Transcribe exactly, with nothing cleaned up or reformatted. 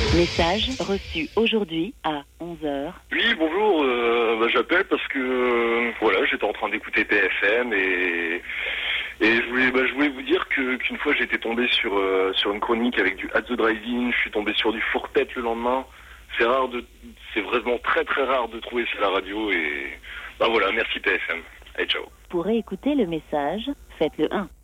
Message reçu aujourd'hui à onze heures. Oui, bonjour, euh, bah, j'appelle parce que euh, voilà, j'étais en train d'écouter P F M et, et je, voulais, bah, je voulais vous dire que, qu'une fois j'étais tombé sur, euh, sur une chronique avec du At the Drive-In, je suis tombé sur du Fourpette le lendemain. C'est rare de, c'est vraiment très très rare de trouver ça à la radio et bah voilà, merci P F M. Allez, ciao. Pour écouter le message, faites le un.